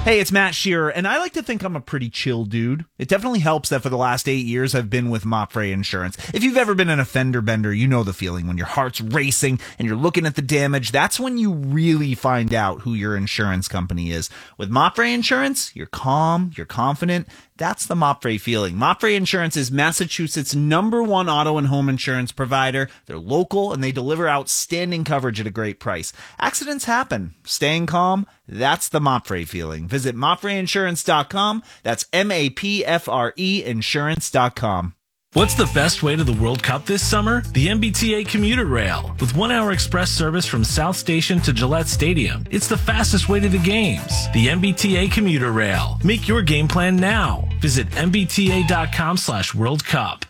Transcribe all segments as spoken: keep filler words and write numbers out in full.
Hey, it's Matt Shearer, and I like to think I'm a pretty chill dude. It definitely helps that for the last eight years I've been with Mopfre Insurance. If you've ever been an offender bender, you know the feeling when your heart's racing and you're looking at the damage. That's when you really find out who your insurance company is. With Mopfre Insurance, you're calm, you're confident. That's the Mopfre feeling. Mopfre Insurance is Massachusetts' number one auto and home insurance provider. They're local and they deliver outstanding coverage at a great price. Accidents happen. Staying calm, that's the Mopfre feeling. Visit mopfre insurance dot com. That's M A P F R E insurance dot com. What's the best way to the World Cup this summer? The M B T A Commuter Rail. With one-hour express service from South Station to Gillette Stadium, it's the fastest way to the games. The M B T A Commuter Rail. Make your game plan now. Visit M B T A dot com slash World Cup.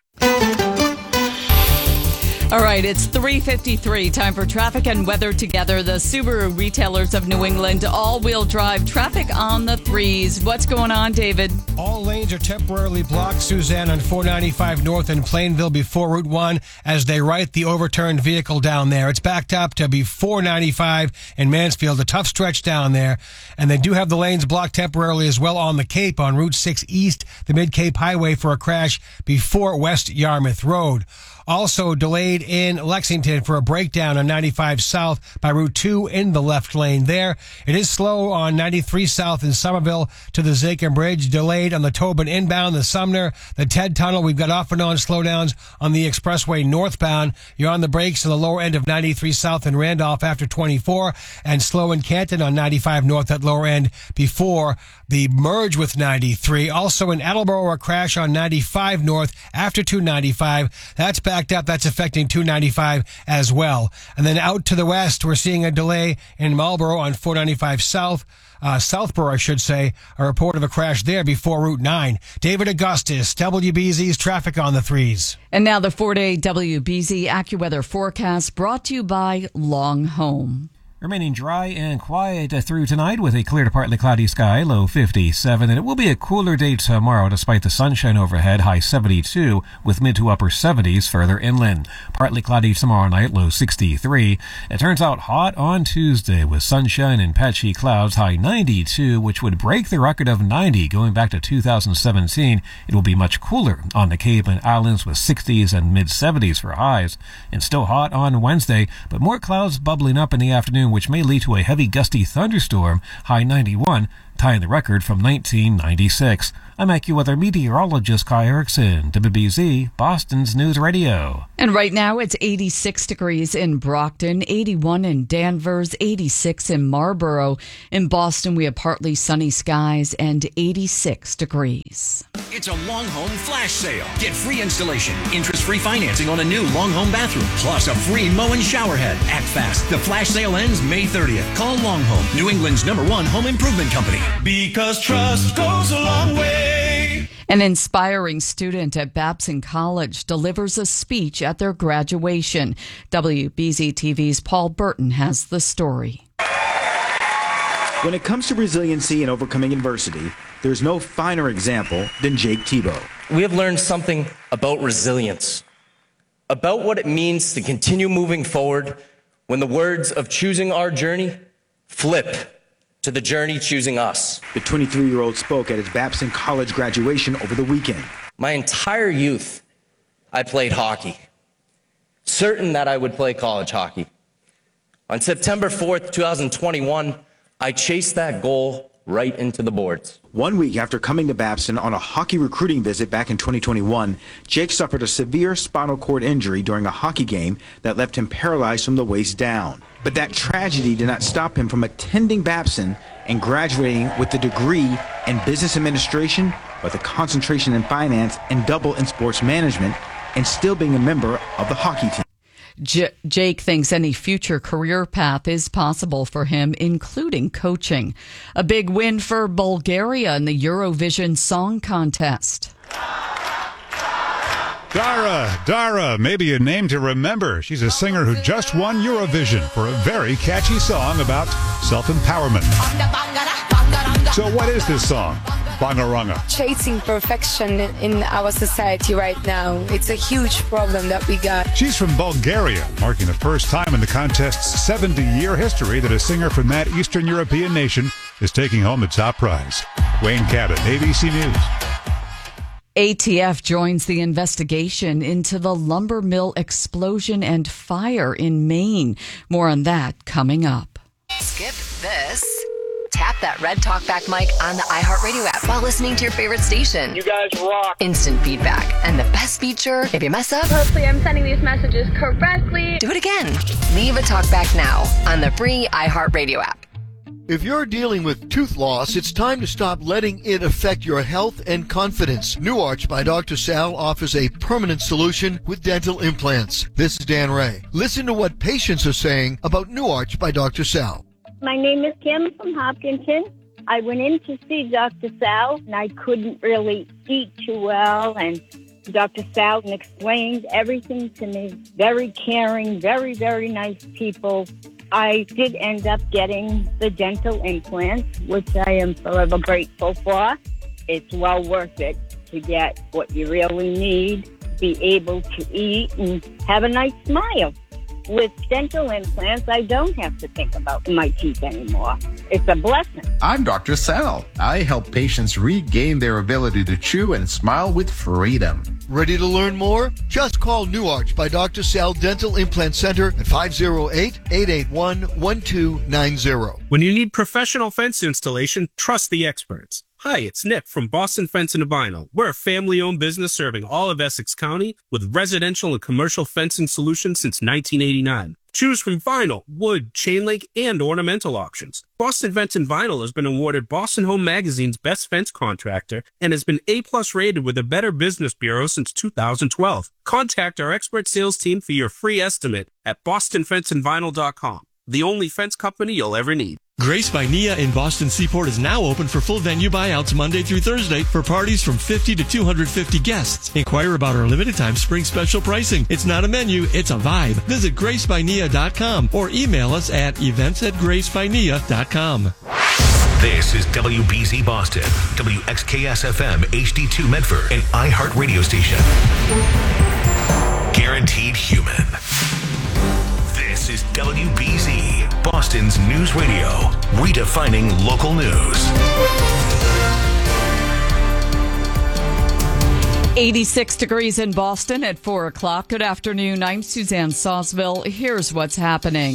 All right, it's three fifty-three. Time for traffic and weather together. The Subaru retailers of New England, all-wheel drive traffic on the threes. What's going on, David? All lanes are temporarily blocked, Suzanne, on four ninety-five North in Plainville before Route one as they right the overturned vehicle down there. It's backed up to before ninety-five in Mansfield, a tough stretch down there. And they do have the lanes blocked temporarily as well on the Cape on Route six East, the Mid-Cape Highway for a crash before West Yarmouth Road. Also delayed in Lexington for a breakdown on ninety-five South by Route two in the left lane there. It is slow on ninety-three South in Somerville to the Zachem Bridge. Delayed on the Tobin inbound, the Sumner, the Ted Tunnel. We've got off and on slowdowns on the expressway northbound. You're on the brakes to the lower end of ninety-three South in Randolph after twenty-four, and slow in Canton on ninety-five North at lower end before the merge with ninety-three. Also in Attleboro, a crash on ninety-five North after two ninety-five. That's backed up. That's affecting two ninety-five as well. And then out to the west, we're seeing a delay in Marlboro on four ninety-five South. Uh, Southborough, I should say, a report of a crash there before Route nine. David Augustus, W B Z's traffic on the threes. And now the four-day W B Z AccuWeather forecast brought to you by Long Home. Remaining dry and quiet through tonight with a clear to partly cloudy sky, low fifty-seven. And it will be a cooler day tomorrow despite the sunshine overhead, high seventy-two, with mid to upper seventies further inland. Partly cloudy tomorrow night, low sixty-three. It turns out hot on Tuesday with sunshine and patchy clouds, high ninety-two, which would break the record of ninety going back to two thousand seventeen. It will be much cooler on the Cape and Islands with sixties and mid seventies for highs. And still hot on Wednesday, but more clouds bubbling up in the afternoon, which may lead to a heavy gusty thunderstorm, high ninety-one, tying the record from nineteen ninety-six. I'm AccuWeather meteorologist Kai Erickson, W B Z, Boston's News Radio. And right now it's eighty-six degrees in Brockton, eighty-one in Danvers, eighty-six in Marlboro. In Boston, we have partly sunny skies and eighty-six degrees. It's a Long Home flash sale. Get free installation, interest-free financing on a new Long Home bathroom, plus a free Moen shower head. Act fast. The flash sale ends May thirtieth. Call Long Home, New England's number one home improvement company. Because trust goes a long way. An inspiring student at Babson College delivers a speech at their graduation. W B Z T V's Paul Burton has the story. When it comes to resiliency and overcoming adversity, there's no finer example than Jake Thibault. We have learned something about resilience, about what it means to continue moving forward when the words of choosing our journey flip to the journey choosing us. The twenty-three-year-old spoke at his Babson College graduation over the weekend. My entire youth, I played hockey, certain that I would play college hockey. On September fourth, twenty twenty-one, I chased that goal right into the boards. One week after coming to Babson on a hockey recruiting visit back in twenty twenty-one, Jake suffered a severe spinal cord injury during a hockey game that left him paralyzed from the waist down. But that tragedy did not stop him from attending Babson and graduating with a degree in business administration with a concentration in finance and double in sports management, and still being a member of the hockey team. J- Jake thinks any future career path is possible for him, including coaching. A big win for Bulgaria in the Eurovision Song Contest. Dara, Dara, maybe a name to remember. She's a singer who just won Eurovision for a very catchy song about self-empowerment. So what is this song? Bangaranga. Chasing perfection in our society right now. It's a huge problem that we got. She's from Bulgaria, marking the first time in the contest's seventy-year history that a singer from that Eastern European nation is taking home the top prize. Wayne Cabot, A B C News. A T F joins the investigation into the lumber mill explosion and fire in Maine. More on that coming up. Skip this. Tap that red talkback mic on the iHeartRadio app while listening to your favorite station. You guys rock. Instant feedback. And the best feature, if you mess up, hopefully I'm sending these messages correctly. Do it again. Leave a talkback now on the free iHeartRadio app. If you're dealing with tooth loss, it's time to stop letting it affect your health and confidence. New Arch by Doctor Sal offers a permanent solution with dental implants. This is Dan Ray. Listen to what patients are saying about New Arch by Doctor Sal. My name is Kim from Hopkinton. I went in to see Doctor Sal, and I couldn't really eat too well, and Doctor Sal explained everything to me. Very caring, very, very nice people. I did end up getting the dental implants, which I am forever grateful for. It's well worth it to get what you really need, be able to eat, and have a nice smile. With dental implants, I don't have to think about my teeth anymore. It's a blessing. I'm Doctor Sal. I help patients regain their ability to chew and smile with freedom. Ready to learn more? Just call New Arch by Doctor Sal Dental Implant Center at five oh eight, eight eight one, one two nine zero. When you need professional fence installation, trust the experts. Hi, it's Nick from Boston Fence and Vinyl. We're a family-owned business serving all of Essex County with residential and commercial fencing solutions since nineteen eighty-nine. Choose from vinyl, wood, chain link, and ornamental options. Boston Fence and Vinyl has been awarded Boston Home Magazine's Best Fence Contractor and has been A-plus rated with the Better Business Bureau since two thousand twelve. Contact our expert sales team for your free estimate at boston fence and vinyl dot com. The only fence company you'll ever need. Grace by Nia in Boston Seaport is now open for full venue buyouts Monday through Thursday for parties from fifty to two hundred fifty guests. Inquire about our limited time spring special pricing. It's not a menu, it's a vibe. Visit grace by nia dot com or email us at events at grace by nia dot com. This is W B Z Boston, W X K S F M H D two Medford, and iHeart Radio Station. Guaranteed human. This is W B Z, Boston's news radio, redefining local news. eighty-six degrees in Boston at four o'clock. Good afternoon. I'm Suzanne Sawsville. Here's what's happening.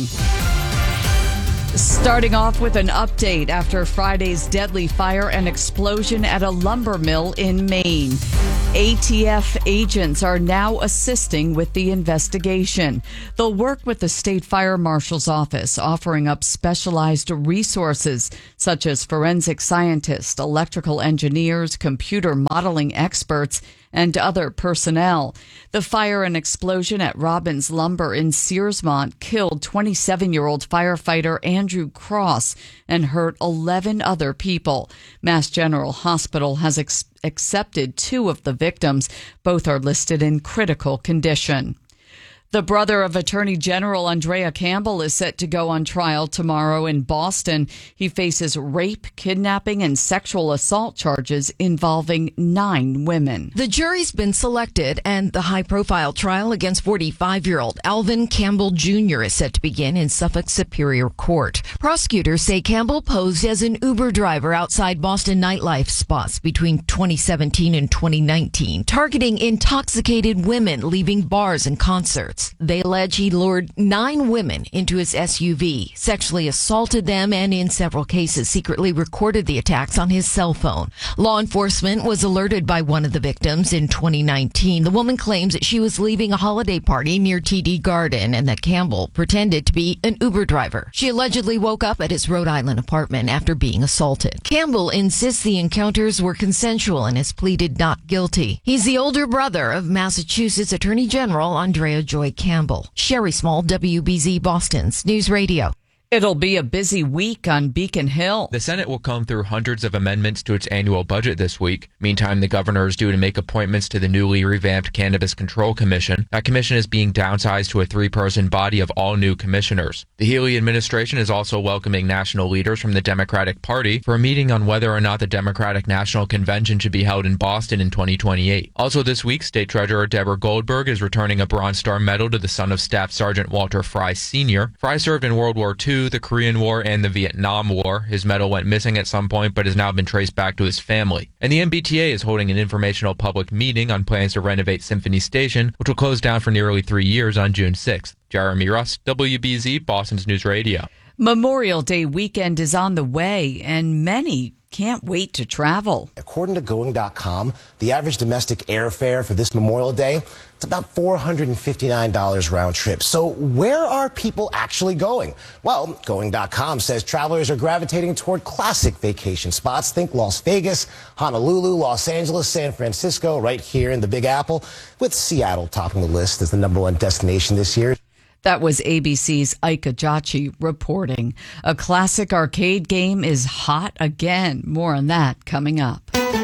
Starting off with an update after Friday's deadly fire and explosion at a lumber mill in Maine. A T F agents are now assisting with the investigation. They'll work with the state fire marshal's office, offering up specialized resources such as forensic scientists, electrical engineers, computer modeling experts, and other personnel. The fire and explosion at Robbins Lumber in Searsmont killed twenty-seven-year-old firefighter Andrew Cross and hurt eleven other people. Mass General Hospital has ex- accepted two of the victims. Both are listed in critical condition. The brother of Attorney General Andrea Campbell is set to go on trial tomorrow in Boston. He faces rape, kidnapping, and sexual assault charges involving nine women. The jury's been selected, and the high-profile trial against forty-five-year-old Alvin Campbell Junior is set to begin in Suffolk Superior Court. Prosecutors say Campbell posed as an Uber driver outside Boston nightlife spots between twenty seventeen and twenty nineteen, targeting intoxicated women leaving bars and concerts. They allege he lured nine women into his S U V, sexually assaulted them, and in several cases secretly recorded the attacks on his cell phone. Law enforcement was alerted by one of the victims in twenty nineteen. The woman claims that she was leaving a holiday party near T D Garden and that Campbell pretended to be an Uber driver. She allegedly woke up at his Rhode Island apartment after being assaulted. Campbell insists the encounters were consensual and has pleaded not guilty. He's the older brother of Massachusetts Attorney General Andrea Joy Campbell. Sherry Small, W B Z Boston's News Radio. It'll be a busy week on Beacon Hill. The Senate will comb through hundreds of amendments to its annual budget this week. Meantime, the governor is due to make appointments to the newly revamped Cannabis Control Commission. That commission is being downsized to a three-person body of all new commissioners. The Healy administration is also welcoming national leaders from the Democratic Party for a meeting on whether or not the Democratic National Convention should be held in Boston in twenty twenty-eight. Also this week, State Treasurer Deborah Goldberg is returning a Bronze Star Medal to the son of Staff Sergeant Walter Fry Senior Fry served in World War Two Two, the Korean War and the Vietnam War. His medal went missing at some point, but has now been traced back to his family. And the M B T A is holding an informational public meeting on plans to renovate Symphony Station, which will close down for nearly three years on June sixth. Jeremy Russ, W B Z, Boston's News Radio. Memorial Day weekend is on the way, and many can't wait to travel. According to Going dot com, the average domestic airfare for this Memorial Day, it's about four hundred fifty-nine dollars round trip. So where are people actually going? Well, Going dot com says travelers are gravitating toward classic vacation spots. Think Las Vegas, Honolulu, Los Angeles, San Francisco, right here in the Big Apple, with Seattle topping the list as the number one destination this year. That was A B C's Ike Ajachi reporting. A classic arcade game is hot again. More on that coming up.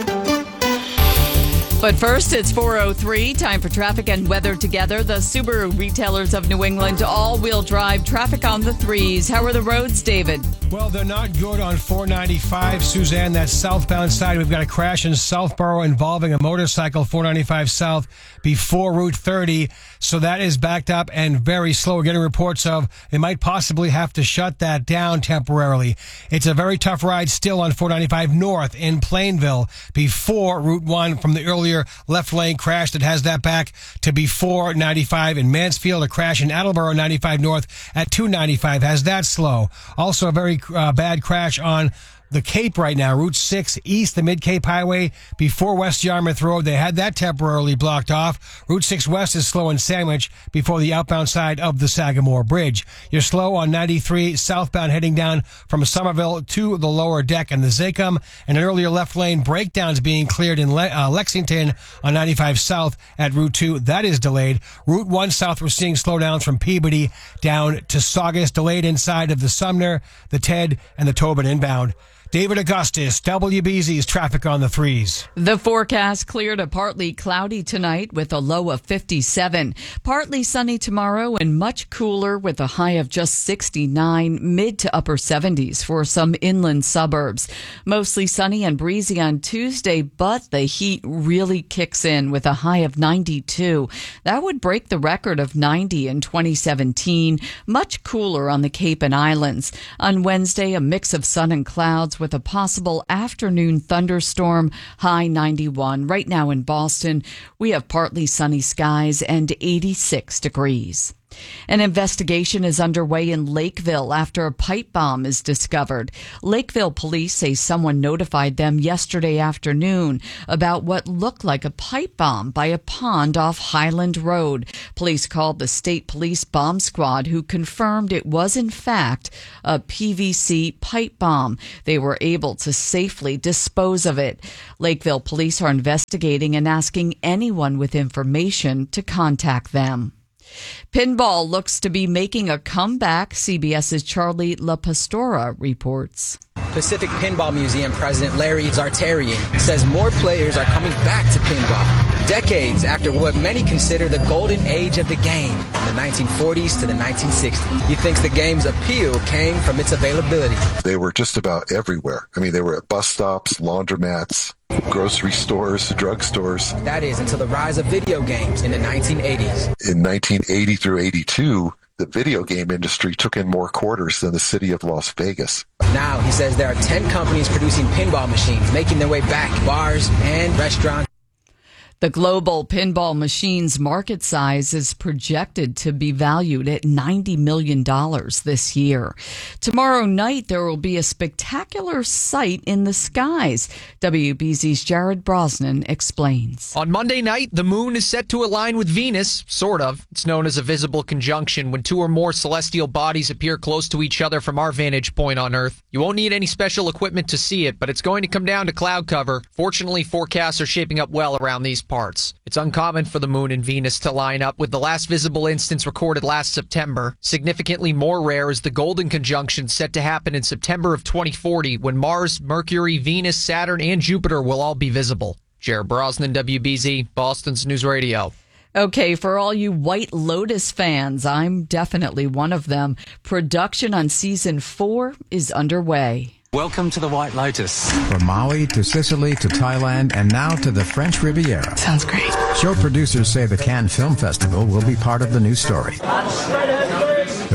But first, it's four oh three. Time for traffic and weather together. The Subaru retailers of New England, all-wheel drive traffic on the threes. How are the roads, David? Well, they're not good on four ninety-five. Suzanne, that southbound side. We've got a crash in Southborough involving a motorcycle, four ninety-five south before Route thirty. So that is backed up and very slow. We're getting reports of they might possibly have to shut that down temporarily. It's a very tough ride still on four ninety-five north in Plainville before Route one from the earlier left lane crash that has that back to before ninety-five in Mansfield. A crash in Attleboro ninety-five north at two ninety-five has that slow. Also a very uh, bad crash on the Cape right now, Route six east, the Mid-Cape Highway before West Yarmouth Road. They had that temporarily blocked off. Route six west is slow in Sandwich before the outbound side of the Sagamore Bridge. You're slow on ninety-three southbound heading down from Somerville to the lower deck and the Zacum. And an earlier left lane breakdowns being cleared in Le- uh, Lexington on ninety-five south at Route two. That is delayed. Route one south, we're seeing slowdowns from Peabody down to Saugus, delayed inside of the Sumner, the Ted, and the Tobin inbound. David Augustus, W B Z's traffic on the threes. The forecast clear to partly cloudy tonight with a low of fifty-seven. Partly sunny tomorrow and much cooler with a high of just sixty-nine, mid to upper seventies for some inland suburbs. Mostly sunny and breezy on Tuesday, but the heat really kicks in with a high of ninety-two. That would break the record of ninety in twenty seventeen. Much cooler on the Cape and Islands. On Wednesday, a mix of sun and clouds with a possible afternoon thunderstorm, high ninety-one. Right now in Boston, we have partly sunny skies and eighty-six degrees. An investigation is underway in Lakeville after a pipe bomb is discovered. Lakeville police say someone notified them yesterday afternoon about what looked like a pipe bomb by a pond off Highland Road. Police called the state police bomb squad, who confirmed it was in fact a P V C pipe bomb. They were able to safely dispose of it. Lakeville police are investigating and asking anyone with information to contact them. Pinball looks to be making a comeback, CBS's Charlie LaPastora reports. Pacific Pinball Museum President Larry Zartarian says more players are coming back to pinball, decades after what many consider the golden age of the game, from the nineteen forties to the nineteen sixties. He thinks the game's appeal came from its availability. They were just about everywhere. I mean, they were at bus stops, laundromats, grocery stores, drugstores. That is until the rise of video games in the nineteen eighties. In nineteen eighty through eighty-two, the video game industry took in more quarters than the city of Las Vegas. Now, he says there are ten companies producing pinball machines, making their way back to bars and restaurants. The global pinball machines market size is projected to be valued at ninety million dollars this year. Tomorrow night, there will be a spectacular sight in the skies. W B Z's Jared Brosnan explains. On Monday night, the moon is set to align with Venus, sort of. It's known as a visible conjunction when two or more celestial bodies appear close to each other from our vantage point on Earth. You won't need any special equipment to see it, but it's going to come down to cloud cover. Fortunately, forecasts are shaping up well around these parts. It's uncommon for the moon and Venus to line up, with the last visible instance recorded last September. Significantly more rare is the golden conjunction set to happen in September of twenty forty, when Mars, Mercury, Venus, Saturn, and Jupiter will all be visible. Jared Brosnan, W B Z, Boston's News Radio. Okay, for all you White Lotus fans, I'm definitely one of them. Production on season four is underway. Welcome to the White Lotus. From Maui to Sicily to Thailand and now to the French Riviera. Sounds great. Show producers say the Cannes Film Festival will be part of the new story. The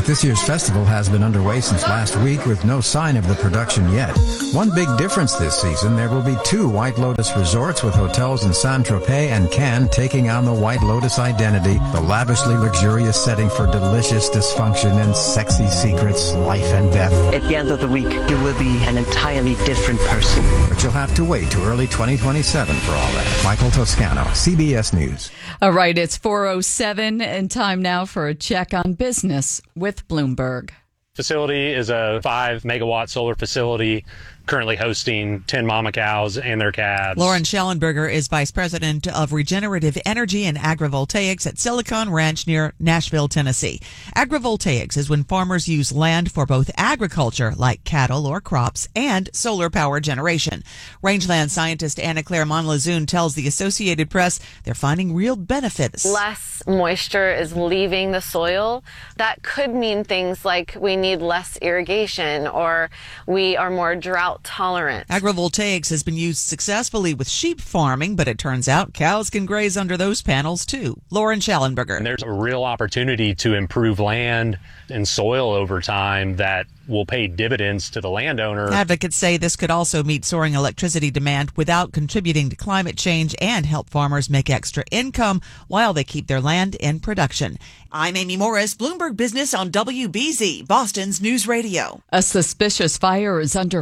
this year's festival has been underway since last week with no sign of the production yet. One big difference this season, there will be two White Lotus resorts with hotels in Saint-Tropez and Cannes taking on the White Lotus identity, the lavishly luxurious setting for delicious dysfunction and sexy secrets, life and death. At the end of the week, you will be an entirely different person. But you'll have to wait to early twenty twenty-seven for all that. Michael Toscano, C B S News. All right, it's four oh seven and time now for a check on business with Bloomberg. Facility is a five megawatt solar facility currently hosting ten mama cows and their calves. Lauren Schellenberger is Vice President of Regenerative Energy and Agrivoltaics at Silicon Ranch near Nashville, Tennessee. Agrivoltaics is when farmers use land for both agriculture, like cattle or crops, and solar power generation. Rangeland scientist Anna Claire Monlazoon tells the Associated Press they're finding real benefits. Less moisture is leaving the soil. That could mean things like we need less irrigation or we are more drought tolerant. Agrivoltaics has been used successfully with sheep farming, but it turns out cows can graze under those panels too. Lauren Schellenberger. And there's a real opportunity to improve land and soil over time that will pay dividends to the landowner. Advocates say this could also meet soaring electricity demand without contributing to climate change and help farmers make extra income while they keep their land in production. I'm Amy Morris, Bloomberg Business on W B Z, Boston's News Radio. A suspicious fire is under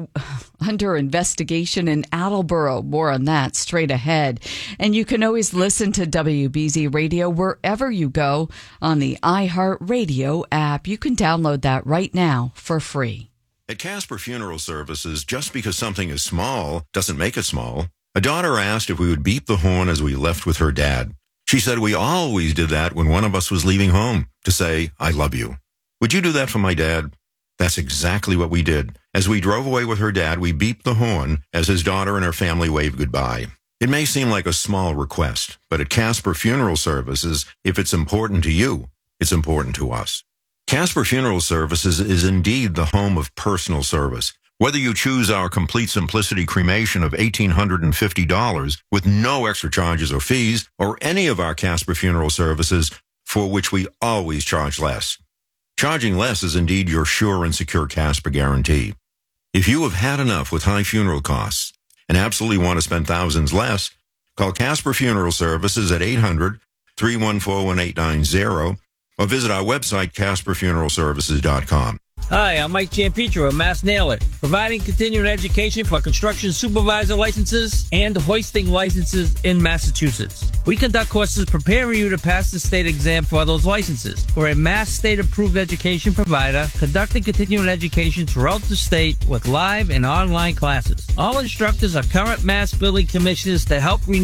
under investigation in Attleboro. More on that straight ahead. And you can always listen to W B Z Radio wherever you go on the iHeartRadio app. You can download that right now for free. At Casper Funeral Services, just because something is small doesn't make it small. A daughter asked if we would beep the horn as we left with her dad. She said we always did that when one of us was leaving home, to say, I love you. Would you do that for my dad? That's exactly what we did. As we drove away with her dad, we beeped the horn as his daughter and her family waved goodbye. It may seem like a small request, but at Casper Funeral Services, if it's important to you, it's important to us. Casper Funeral Services is indeed the home of personal service. Whether you choose our Complete Simplicity cremation of one thousand eight hundred fifty dollars with no extra charges or fees, or any of our Casper Funeral Services for which we always charge less. Charging less is indeed your sure and secure Casper guarantee. If you have had enough with high funeral costs and absolutely want to spend thousands less, call Casper Funeral Services at eight hundred, three one four, one eight nine zero or visit our website, casper funeral services dot com. Hi, I'm Mike Giampietro of Mass Nailer, providing continuing education for construction supervisor licenses and hoisting licenses in Massachusetts. We conduct courses preparing you to pass the state exam for those licenses. We're a Mass state-approved education provider conducting continuing education throughout the state with live and online classes. All instructors are current Mass building commissioners to help renew